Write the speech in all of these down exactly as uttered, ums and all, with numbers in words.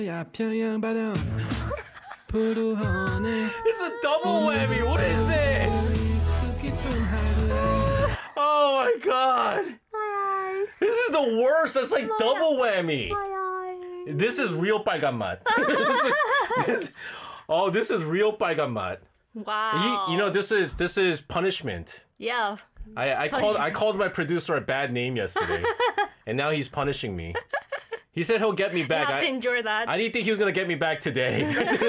It's a double whammy. What is this? Oh my god. This is the worst. That's like double whammy. This is real 빨간 맛. this is, this, oh, this is real 빨간 맛. Wow. You, you know, this is this is punishment. Yeah. I, I called I called my producer a bad name yesterday, and now he's punishing me. He said he'll get me back. You have to I, endure that. I didn't think he was gonna get me back today.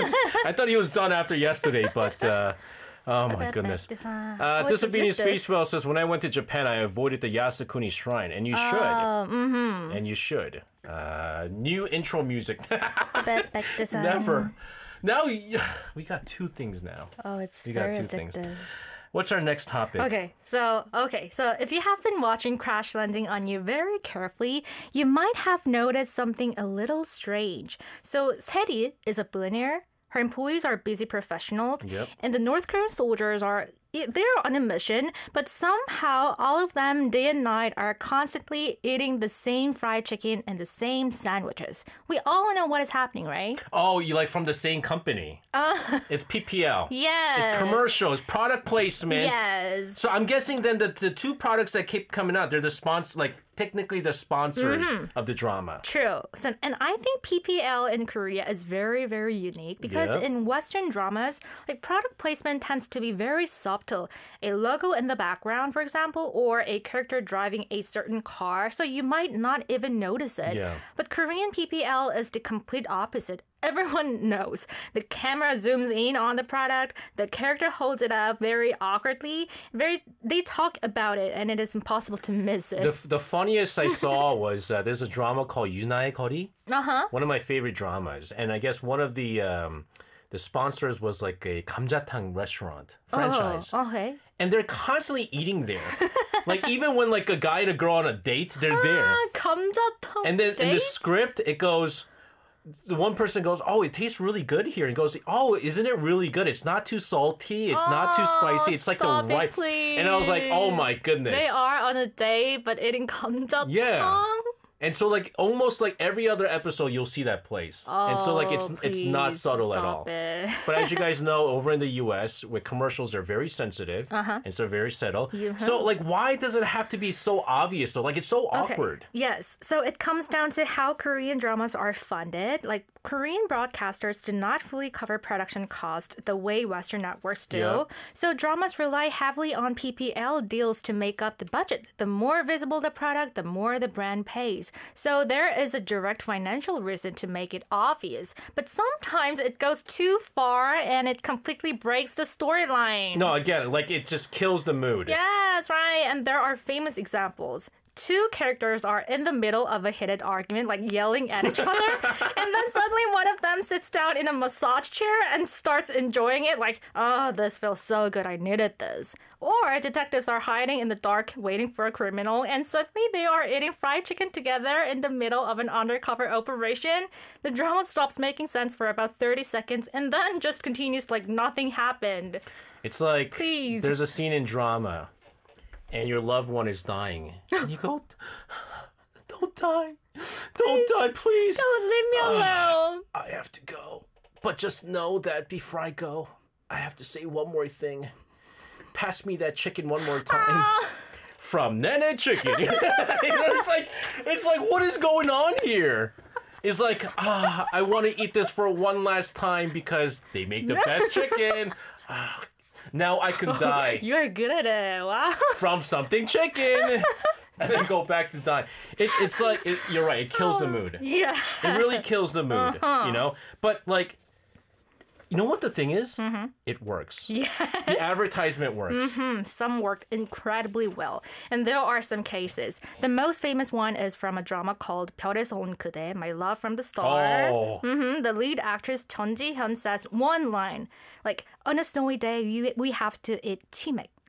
I thought he was done after yesterday, but uh, oh my goodness. Uh, Disobedient Spacewell says, when I went to Japan, I avoided the Yasukuni Shrine, and you should. Uh, mm-hmm. And you should. Uh, new intro music. Back to Never. Now we got two things now. Oh, it's we very got two addictive. things. What's our next topic? Okay, so okay, so if you have been watching Crash Landing on You very carefully, you might have noticed something a little strange. So Seri is a billionaire. Her employees are busy professionals, yep. and the North Korean soldiers are they're on a mission, but somehow all of them day and night are constantly eating the same fried chicken and the same sandwiches. We all know what is happening, right? Oh, you like from the same company. Uh, it's P P L. Yes. It's commercials, product placement. Yes. So I'm guessing then that the two products that keep coming out, they're the sponsor, like technically the sponsors mm-hmm. of the drama. True. So, and I think P P L in Korea is very, very unique because yep. in Western dramas, like product placement tends to be very subtle. A logo in the background, for example, or a character driving a certain car, so you might not even notice it. Yeah. But Korean P P L is the complete opposite. Everyone knows. The camera zooms in on the product, the character holds it up very awkwardly. Very, they talk about it, and it is impossible to miss it. The, the funniest I saw was uh, there's a drama called Yunae Kori. Uh-huh. One of my favorite dramas. And I guess one of the... Um, The sponsors was like a 감자탕 restaurant franchise. Oh, okay. And they're constantly eating there. Like even when like a guy and a girl on a date, they're there. Ah, 감자탕 And then date? in the script, it goes, the one person goes, oh, it tastes really good here. And goes, oh, isn't it really good? It's not too salty. It's oh, not too spicy. It's like the right. Please. And I was like, oh my goodness. They are on a date, but eating 감자탕? Yeah. And so, like, almost like every other episode, you'll see that place. Oh, and so, like, it's it's not subtle at all. It. But as you guys know, over in the U S, with commercials, they're very sensitive. Uh-huh. And so very subtle. Uh-huh. So, like, why does it have to be so obvious, though? Like, it's so okay. awkward. Yes. So it comes down to how Korean dramas are funded. Like, Korean broadcasters do not fully cover production costs the way Western networks do. Yep. So dramas rely heavily on P P L deals to make up the budget. The more visible the product, the more the brand pays. So there is a direct financial reason to make it obvious. But sometimes it goes too far and it completely breaks the storyline. No, again, like, it just kills the mood. Yeah, that's right. And there are famous examples. Two characters are in the middle of a heated argument, like yelling at each other. And then suddenly one of them sits down in a massage chair and starts enjoying it, like, oh, this feels so good. I needed this. Or detectives are hiding in the dark, waiting for a criminal, and suddenly they are eating fried chicken together in the middle of an undercover operation. The drama stops making sense for about thirty seconds and then just continues like nothing happened. It's like Please. There's a scene in drama. And your loved one is dying. And you go, don't die. Don't please, die, please. Don't leave me alone. Uh, I have to go. But just know that before I go, I have to say one more thing. Pass me that chicken one more time. Ah. From Nene Chicken. You know, it's like, it's like, what is going on here? It's like, ah, I want to eat this for one last time because they make the best chicken. Ah, now I can die. Oh, you're good at it. Wow. From something chicken. And then go back to die. It's it's like, it, you're right, it kills the mood. Yeah. It really kills the mood, uh-huh. you know? But like, you know what the thing is? Mm-hmm. It works. Yes. The advertisement works. Mm-hmm. Some work incredibly well. And there are some cases. The most famous one is from a drama called 별에서 온 그대, My Love from the Star. Oh. Mm-hmm. The lead actress Chun Ji-hyun says one line, like, on a snowy day, you, we have to eat chimek.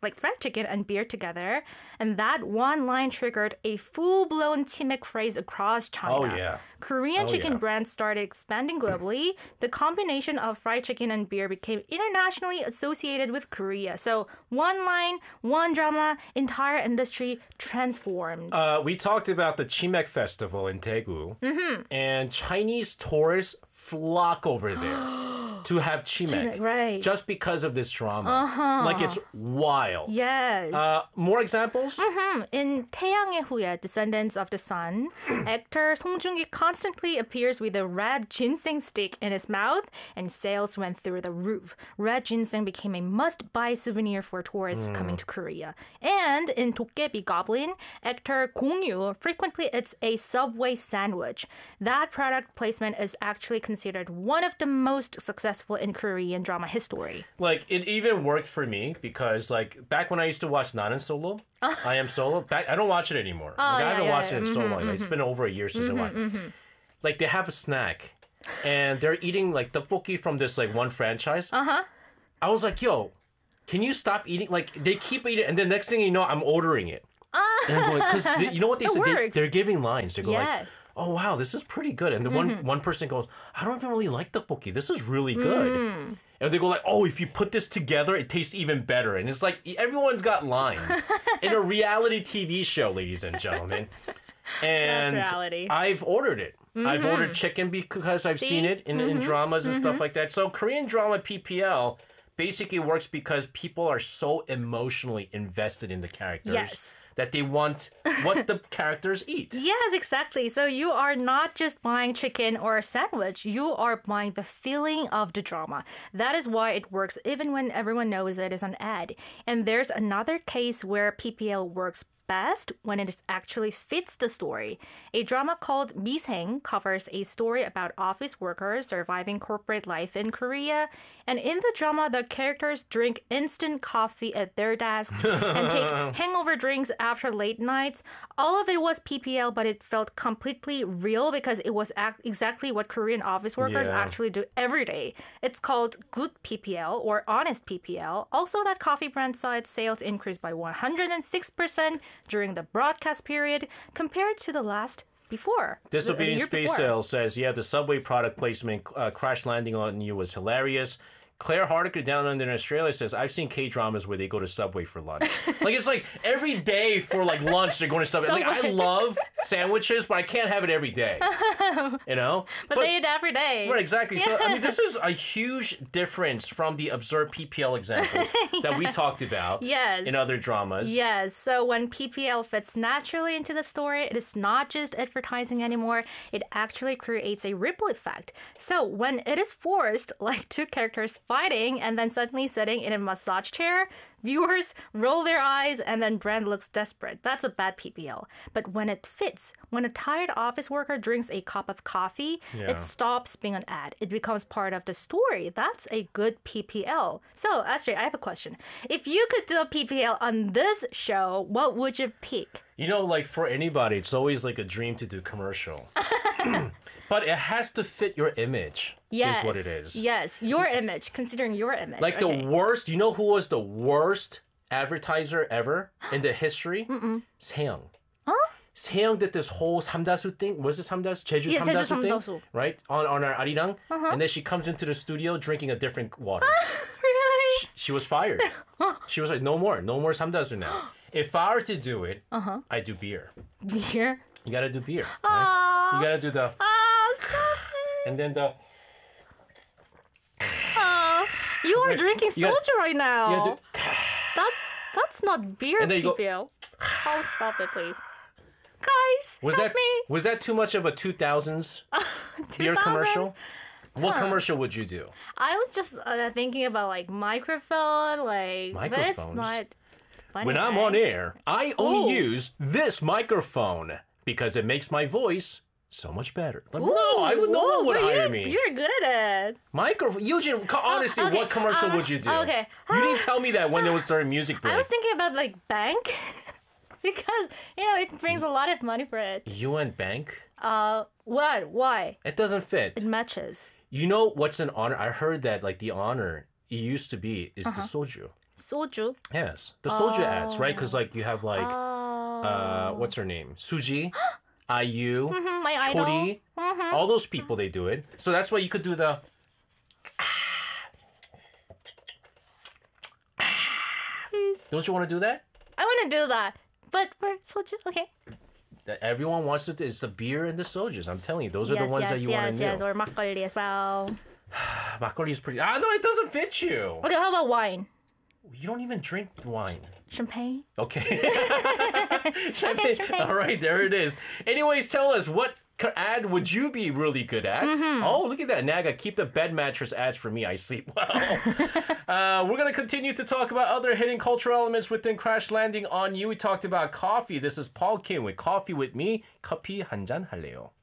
like fried chicken and beer together. And that one line triggered a full-blown chimek phrase across China. Oh, yeah. Korean Oh, chicken yeah. brands started expanding globally. The combination of fried chicken and beer became internationally associated with Korea. So one line, one drama, entire industry transformed. Uh, we talked about the Chimek Festival in Daegu, and Chinese tourists flock over there to have Chimek, Chimek, right. just because of this drama. Uh-huh. Like, it's wild. Yes. Uh, more examples? In 태양의 후예, Descendants of the Sun, actor Song Joong-ki constantly appears with a red ginseng stick in his mouth, and sales went through the roof. Red ginseng became a must-buy souvenir for tourists coming to Korea. And in Dokkaebi Goblin, actor Gong Yu frequently eats a Subway sandwich. That product placement is actually considered one of the most successful in Korean drama history. Like, it even worked for me because, like, back when I used to watch Nanan Solo, I Am Solo, back, I don't watch it anymore. Like, I yeah, haven't yeah, watched yeah. it in so long. Like, it's been over a year since I watched. Like, they have a snack, and they're eating, like, tteokbokki from this, like, one franchise. Uh-huh. I was like, yo, can you stop eating? Like, they keep eating, and the next thing you know, I'm ordering it. Because you know what they It said? They, works. they're giving lines. They go like, Yes. oh, wow, this is pretty good. And the one one person goes, I don't even really like tteokbokki. This is really good. And they go like, oh, if you put this together, it tastes even better. And it's like, everyone's got lines in a reality T V show, ladies and gentlemen. And That's reality. I've ordered it. I've ordered chicken because I've See? seen it in, in dramas and stuff like that. So Korean drama P P L basically works because people are so emotionally invested in the characters Yes. that they want what the characters eat. Yes, exactly. So you are not just buying chicken or a sandwich, you are buying the feeling of the drama. That is why it works even when everyone knows it is an ad. And there's another case where P P L works best when it actually fits the story. A drama called Miseng covers a story about office workers surviving corporate life in Korea. And in the drama, the characters drink instant coffee at their desks and take hangover drinks after late nights. All of it was P P L, but it felt completely real because it was ac- exactly what Korean office workers Yeah. actually do every day. It's called good P P L or honest P P L. Also, that coffee brand saw its sales increase by one hundred six percent during the broadcast period compared to the last before. the- the Disobedient year Space before. Sale says, yeah, the Subway product placement uh, crash landing on you was hilarious. Claire Hardiker down under in Australia says, I've seen K-dramas where they go to Subway for lunch. Like, it's like every day for like lunch, they're going to Subway. Like, I Subway. love sandwiches, but I can't have it every day. You know? But, they eat every day. Right, exactly. So, I mean, this is a huge difference from the absurd P P L examples that we talked about Yes. in other dramas. Yes, so when P P L fits naturally into the story, it is not just advertising anymore. It actually creates a ripple effect. So when it is forced, like two characters fighting and then suddenly sitting in a massage chair, viewers roll their eyes and then brand looks desperate. That's a bad P P L. But when it fits, when a tired office worker drinks a cup of coffee, Yeah. it stops being an ad. It becomes part of the story. That's a good P P L. So, Astrid, I have a question. If you could do a P P L on this show, what would you pick? You know, like for anybody, it's always like a dream to do commercial. But it has to fit your image, Yes. is what it is. Yes, your image, considering your image. Like okay. the worst, you know who was the worst advertiser ever in the history? Seong. Huh? Seong did this whole 삼다수 thing. Was it 삼다수? 제주 Yeah, 제주 삼다수 thing? 삼다수. Right? On, on our arirang. Uh-huh. And then she comes into the studio drinking a different water. Really? she, she was fired. She was like, no more. No more 삼다수 now. If I were to do it, Uh-huh. I do beer. Beer? You gotta do beer. Right? Aw. You gotta do the... Oh, stop it. And then the... Aw. You are drinking You gotta- soju right now. You gotta do... That's that's not beer, And then you go- P P L. Oh, stop it, please. Guys, Was help that me. was that too much of a two thousands beer commercial? What Huh. commercial would you do? I was just uh, thinking about like microphone, like but it's Microphones? not funny. When I'm right? on air, I only Ooh. use this microphone because it makes my voice so much better. Like, Ooh, no, I would no ooh, one would but hire you're, me. You're good at it. Microphone. Eugene, co- honestly, okay, what commercial uh, would you do? okay. You didn't tell me that when there was during music break. I was thinking about like bank because you know it brings a lot of money for it. You and bank? Uh, what? Why? It doesn't fit. It matches. You know what's an honor? I heard that like the honor it used to be is Uh-huh. the soju. Soju. Yes, the soju ads, right? Because like you have like Oh. uh, what's her name? Suji, I U, My idol. Chori, all those people they do it. So that's why you could do the. Please. Don't you want to do that? I want to do that. But for soju, okay. That everyone wants to. It's the beer and the sojus. I'm telling you, those are yes, the ones yes, that you yes, want to yes, do. or makgeolli as well. Makgeolli is pretty. Ah, no, it doesn't fit you. Okay, how about wine? You don't even drink wine. Champagne? Okay. Champagne. champagne. All right, there it is. Anyways, tell us what c- ad would you be really good at? Mm-hmm. Oh, look at that, Naga. Keep the bed mattress ads for me. I sleep well. uh, we're gonna continue to talk about other hidden cultural elements within Crash Landing on You. We talked about coffee. This is Paul Kim with Coffee with Me. 커피 한 잔 할래요.